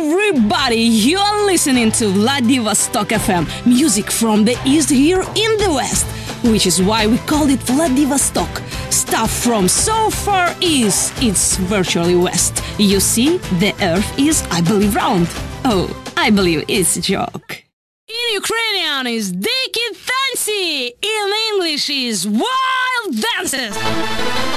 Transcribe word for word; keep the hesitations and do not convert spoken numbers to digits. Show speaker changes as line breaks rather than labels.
everybody! You are listening to Vladivostok F M, music from the east here in the west, which is why we call it Vladivostok. Stuff from so far east, it's virtually west. You see, the earth is, I believe, round. Oh, I believe it's a joke. In Ukrainian is Diki Tansi, in English is Wild Dances.